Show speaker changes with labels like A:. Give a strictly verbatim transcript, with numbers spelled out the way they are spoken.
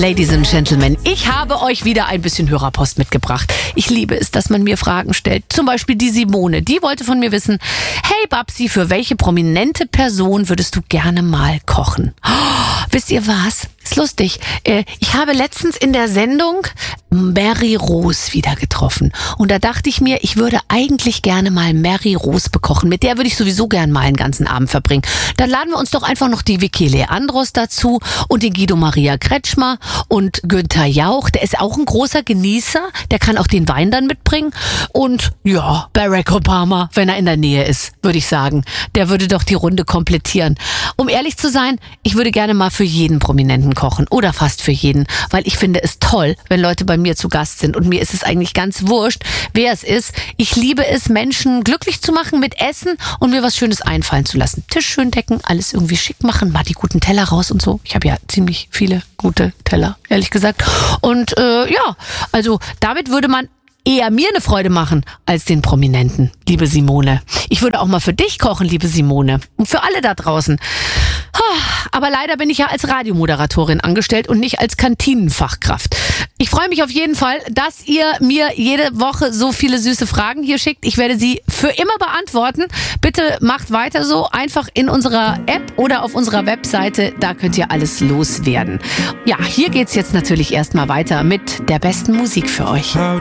A: Ladies and Gentlemen, ich habe euch wieder ein bisschen Hörerpost mitgebracht. Ich liebe es, dass man mir Fragen stellt. Zum Beispiel die Simone, die wollte von mir wissen, hey Babsi, für welche prominente Person würdest du gerne mal kochen? Oh, wisst ihr was? Ist lustig. Ich habe letztens in der Sendung Mary Rose wieder getroffen. Und da dachte ich mir, ich würde eigentlich gerne mal Mary Rose bekochen. Mit der würde ich sowieso gerne mal einen ganzen Abend verbringen. Dann laden wir uns doch einfach noch die Vicky Leandros dazu und den Guido Maria Kretschmer und Günther Jauch. Der ist auch ein großer Genießer. Der kann auch den Wein dann mitbringen. Und ja, Barack Obama, wenn er in der Nähe ist, würde ich sagen. Der würde doch die Runde komplettieren. Um ehrlich zu sein, ich würde gerne mal für jeden Prominenten kochen oder fast für jeden, weil ich finde es toll, wenn Leute bei mir zu Gast sind und mir ist es eigentlich ganz wurscht, wer es ist. Ich liebe es, Menschen glücklich zu machen mit Essen und mir was Schönes einfallen zu lassen. Tisch schön decken, alles irgendwie schick machen, mal die guten Teller raus und so. Ich habe ja ziemlich viele gute Teller, ehrlich gesagt. Und äh, ja, also damit würde man eher mir eine Freude machen als den Prominenten, liebe Simone. Ich würde auch mal für dich kochen, liebe Simone. Und für alle da draußen. Aber leider bin ich ja als Radiomoderatorin angestellt und nicht als Kantinenfachkraft. Ich freue mich auf jeden Fall, dass ihr mir jede Woche so viele süße Fragen hier schickt. Ich werde sie für immer beantworten. Bitte macht weiter so. Einfach in unserer App oder auf unserer Webseite. Da könnt ihr alles loswerden. Ja, hier geht's jetzt natürlich erstmal weiter mit der besten Musik für euch.
B: How